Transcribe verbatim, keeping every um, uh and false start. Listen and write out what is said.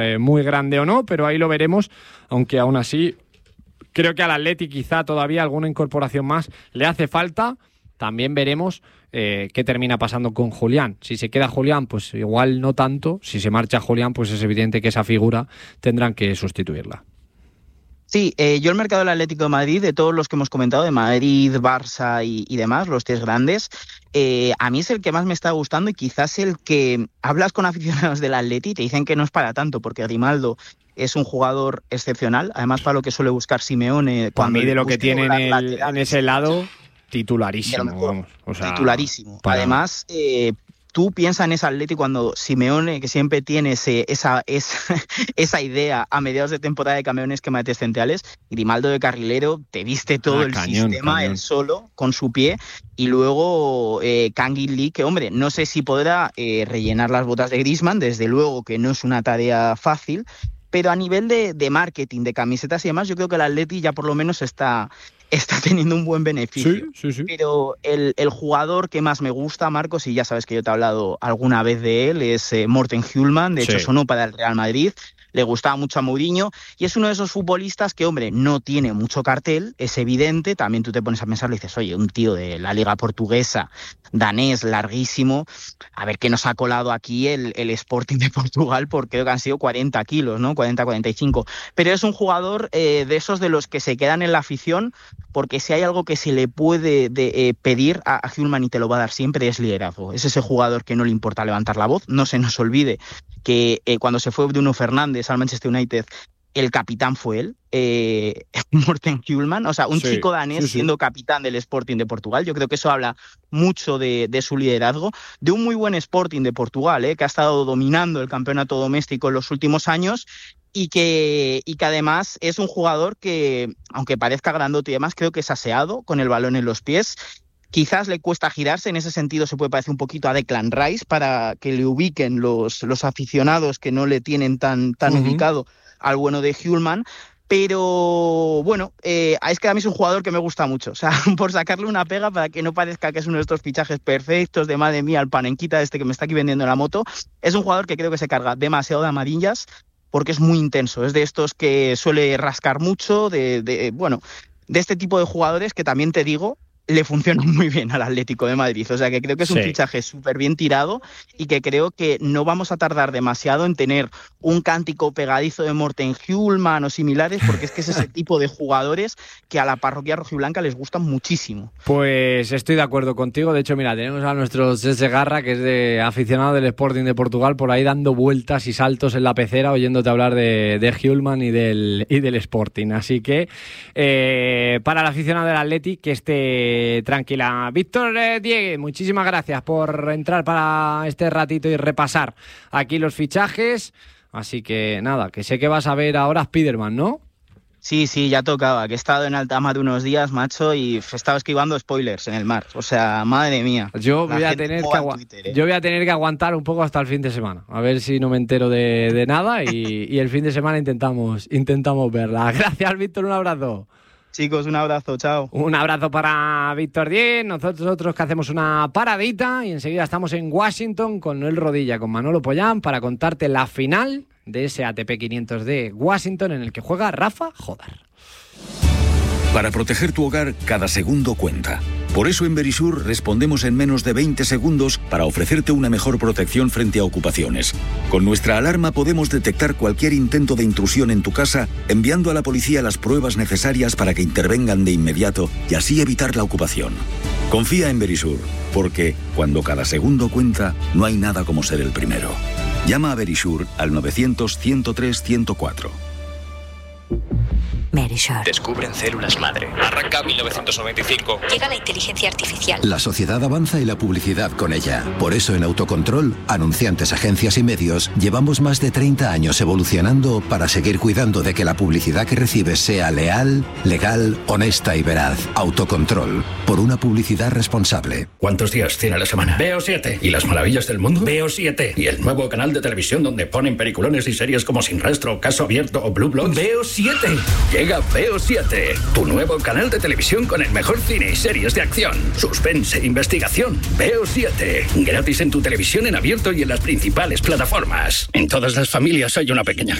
eh, muy grande o no, pero ahí lo veremos, aunque aún así creo que al Atleti quizá todavía alguna incorporación más le hace falta. También veremos eh, qué termina pasando con Julián. Si se queda Julián, pues igual no tanto. Si se marcha Julián, pues es evidente que esa figura tendrán que sustituirla. Sí, eh, yo el mercado del Atlético de Madrid, de todos los que hemos comentado, de Madrid, Barça y, y demás, los tres grandes, eh, a mí es el que más me está gustando y quizás el que hablas con aficionados del Atleti y te dicen que no es para tanto, porque Grimaldo es un jugador excepcional, además para lo que suele buscar Simeone. Cuando a mí de lo que tiene en, el, en ese lado, titularísimo. Vamos, o sea, titularísimo. Para... Además... Eh, Tú piensas en ese Atleti cuando Simeone, que siempre tiene ese, esa, esa, esa idea a mediados de temporada de campeones que metes centrales, Grimaldo de carrilero te viste todo ah, el cañón, sistema cañón. Él solo, con su pie, y luego eh, Kangin Lee, que hombre, no sé si podrá eh, rellenar las botas de Griezmann, desde luego que no es una tarea fácil, pero a nivel de, de marketing, de camisetas y demás, yo creo que el Atleti ya por lo menos está... está teniendo un buen beneficio. Sí, sí, sí. Pero el, el jugador que más me gusta, Marcos, y ya sabes que yo te he hablado alguna vez de él, es eh, Morten Hjulmand. De hecho, sí. sonó para el Real Madrid. Le gustaba mucho a Mourinho. Y es uno de esos futbolistas que, hombre, no tiene mucho cartel, es evidente. También tú te pones a pensarlo y dices, oye, un tío de la Liga Portuguesa, danés, larguísimo. A ver qué nos ha colado aquí el, el Sporting de Portugal, porque creo que han sido cuarenta kilos, ¿no? cuarenta, cuarenta y cinco. Pero es un jugador eh, de esos de los que se quedan en la afición, porque si hay algo que se le puede de, eh, pedir a, a Hjulmand y te lo va a dar siempre es liderazgo. Es ese jugador que no le importa levantar la voz. No se nos olvide que eh, cuando se fue Bruno Fernández al Manchester United, el capitán fue él, eh, Morten Hjulmand, o sea, un sí, chico danés sí, sí. siendo capitán del Sporting de Portugal. Yo creo que eso habla mucho de, de su liderazgo, de un muy buen Sporting de Portugal, eh, que ha estado dominando el campeonato doméstico en los últimos años. Y que, y que además es un jugador que, aunque parezca grandote y demás, creo que es aseado con el balón en los pies. Quizás le cuesta girarse, en ese sentido se puede parecer un poquito a Declan Rice para que le ubiquen los, los aficionados que no le tienen tan, tan uh-huh. ubicado al bueno de Hjulmand. Pero bueno, eh, es que a mí es un jugador que me gusta mucho. O sea, por sacarle una pega para que no parezca que es uno de estos fichajes perfectos de madre mía, el panenquita este que me está aquí vendiendo en la moto. Es un jugador que creo que se carga demasiado de amarillas, porque es muy intenso, es de estos que suele rascar mucho, de, de bueno, de este tipo de jugadores que también te digo, le funcionan muy bien al Atlético de Madrid. O sea que creo que es un sí. fichaje súper bien tirado y que creo que no vamos a tardar demasiado en tener un cántico pegadizo de Morten Hjulmand o similares, porque es que es ese tipo de jugadores que a la parroquia rojiblanca les gustan muchísimo. Pues estoy de acuerdo contigo. De hecho, mira, tenemos a nuestro César Garra, que es de aficionado del Sporting de Portugal, por ahí dando vueltas y saltos en la pecera, oyéndote hablar de, de Hjulmand y del, y del Sporting. Así que eh, para el aficionado del Atleti, que esté tranquila. Víctor eh, Diegue, muchísimas gracias por entrar para este ratito y repasar aquí los fichajes. Así que nada, que sé que vas a ver ahora Spiderman, ¿no? Sí, sí, ya tocaba, que he estado en alta mar unos días, macho, y he estado esquivando spoilers en el mar. O sea, madre mía. Yo voy, a tener que agu- Twitter, ¿eh? yo voy a tener que aguantar un poco hasta el fin de semana. A ver si no me entero de, de nada y, y el fin de semana intentamos, intentamos verla. Gracias, Víctor, un abrazo. Chicos, un abrazo, chao. Un abrazo para Víctor Diez, nosotros otros que hacemos una paradita y enseguida estamos en Washington con Noel Rodilla, con Manolo Pollán, para contarte la final de ese A T P quinientos de Washington en el que juega Rafa Jodar. Para proteger tu hogar, cada segundo cuenta. Por eso en Verisur respondemos en menos de veinte segundos para ofrecerte una mejor protección frente a ocupaciones. Con nuestra alarma podemos detectar cualquier intento de intrusión en tu casa, enviando a la policía las pruebas necesarias para que intervengan de inmediato y así evitar la ocupación. Confía en Verisur, porque cuando cada segundo cuenta, no hay nada como ser el primero. Llama a Verisur al novecientos, ciento tres, ciento cuatro. Verisur. Descubren células madre. Arranca mil novecientos noventa y cinco. Llega la inteligencia artificial. La sociedad avanza y la publicidad con ella. Por eso en Autocontrol, anunciantes, agencias y medios, llevamos más de treinta años evolucionando para seguir cuidando de que la publicidad que recibes sea leal, legal, honesta y veraz. Autocontrol. Por una publicidad responsable. ¿Cuántos días tiene la semana? Veo siete. ¿Y las maravillas del mundo? Veo siete. ¿Y el nuevo canal de televisión donde ponen peliculones y series como Sin Rastro, Caso Abierto o Blue Bloods? Veo siete. Llega Veo siete, tu nuevo canal de televisión con el mejor cine y series de acción, suspense e investigación. Veo siete, gratis en tu televisión en abierto y en las principales plataformas. En todas las familias hay una pequeña